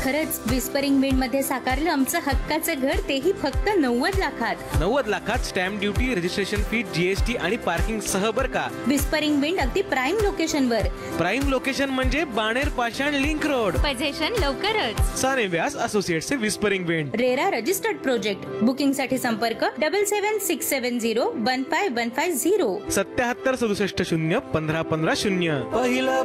खरंच whispering wind मध्ये साकारलं आमचं हक्काचं घर, तेही फक्त 90 लाखात. 90 लाखात stamp duty, registration fee, GST आणि पार्किंग सह बर का. विस्परिंग विंड अगदी प्राईम लोकेशन वर. प्राईम लोकेशन म्हणजे बाणेर पाषाण लिंक रोड. पोझिशन लवकरच. साने व्यास associates whispering wind. RERA registered project. Booking साठी संपर्क 7767015150. 77 67 0 15 15 0. पहिला